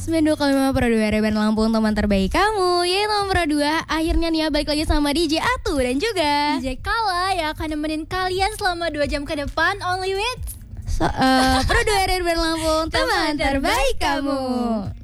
92,5 Pro 2 Reban Lampung, teman terbaik kamu. Yaitu nomor 2. Akhirnya nih ya balik lagi sama DJ Atu dan juga DJ Kala yang akan nemenin kalian selama 2 jam ke depan. Only with Pro 2 Reban Lampung, teman terbaik kamu.